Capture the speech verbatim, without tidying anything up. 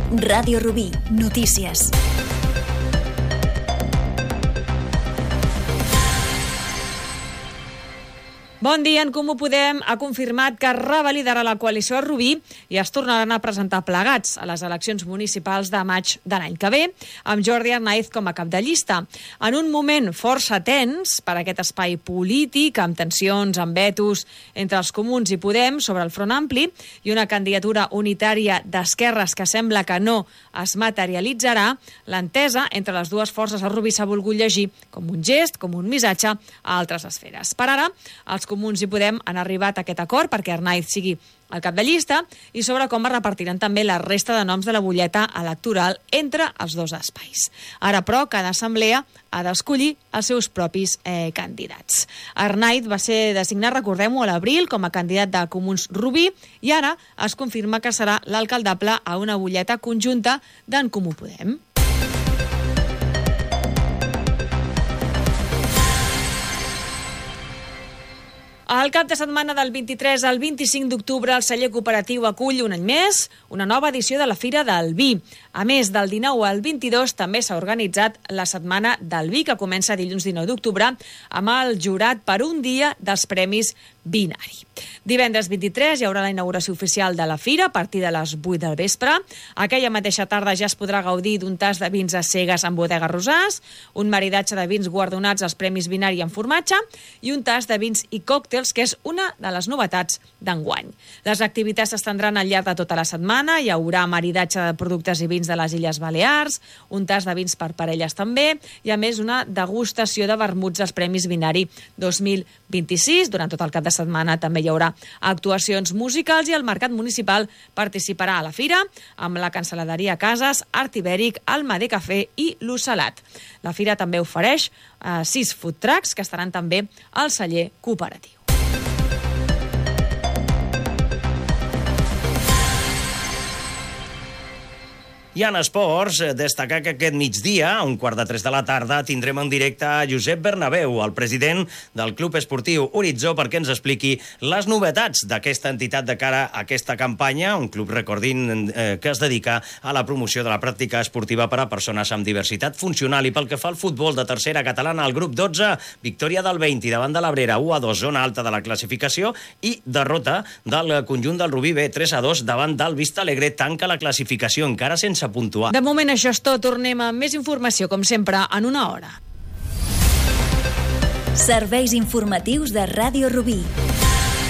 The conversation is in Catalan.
Ràdio Rubí, notícies. Bon dia. En Comú Podem ha confirmat que revalidarà la coalició a Rubí i es tornaran a presentar plegats a les eleccions municipals de maig de l'any que ve, amb Jordi Arnaiz com a cap de llista. En un moment força tens per a aquest espai polític, amb tensions, amb vetos entre els comuns i Podem sobre el Front Ampli i una candidatura unitària d'esquerres que sembla que no es materialitzarà, l'entesa entre les dues forces a Rubí s'ha volgut llegir com un gest, com un missatge a altres esferes. Per ara, els comuns i Podem han arribat a aquest acord perquè Arnaiz sigui el cap de llista i sobre com es repartiran també la resta de noms de la butlleta electoral entre els dos espais. Ara, però, cada assemblea ha d'escollir els seus propis eh, candidats. Arnaiz va ser designat, recordem-ho, a l'abril com a candidat de Comuns Rubí i ara es confirma que serà l'alcaldable a una butlleta conjunta d'en Comú Podem. Al cap de setmana del vint-i-tres al vint-i-cinc d'octubre, el celler cooperatiu acull un any més una nova edició de la Fira del Vi. A més, del dinou al vint-i-dos també s'ha organitzat la Setmana del Vi, que comença dilluns dinou d'octubre amb el jurat per un dia dels Premis Binari. Divendres vint-i-tres hi haurà la inauguració oficial de la Fira a partir de les vuit del vespre. Aquella mateixa tarda ja es podrà gaudir d'un tas de vins a cegues amb Bodega Rosàs, un maridatge de vins guardonats als Premis Binari en formatge i un tas de vins i còctels, que és una de les novetats d'enguany. Les activitats s'estendran al llarg de tota la setmana. Hi haurà maridatge de productes i vins de les Illes Balears, un tas de vins per parelles també, i a més una degustació de vermuts dels Premis Binari dos mil vint-i-sis. Durant tot el cap de setmana també hi haurà actuacions musicals i el Mercat Municipal participarà a la fira amb la Cansaladeria Cases, Art Ibèric, Alma de Cafè i l'Ocelat. La fira també ofereix eh, sis food trucks que estaran també al celler cooperatiu. I en esports, destacar que aquest migdia, a un quart de tres de la tarda, tindrem en directe a Josep Bernabéu, el president del Club Esportiu Horitzó, perquè ens expliqui les novetats d'aquesta entitat de cara a aquesta campanya, un club, recordin, eh, que es dedica a la promoció de la pràctica esportiva per a persones amb diversitat funcional. I pel que fa al futbol de tercera catalana, el grup dotze, victòria del vint davant de l'Abrera, u a dos, zona alta de la classificació, i derrota del conjunt del Rubí B, tres a dos, davant del Vista Alegre, tanca la classificació encara sense puntuar. De moment això és tot. Tornem amb més informació, com sempre, en una hora. Serveis informatius de Ràdio Rubí.